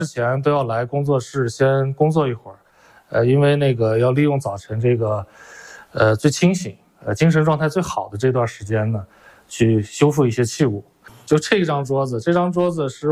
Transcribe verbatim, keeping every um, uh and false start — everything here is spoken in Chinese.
之前都要来工作室先工作一会儿，呃，因为那个要利用早晨这个，呃，最清醒、呃，精神状态最好的这段时间呢，去修复一些器物。就这张桌子，这张桌子是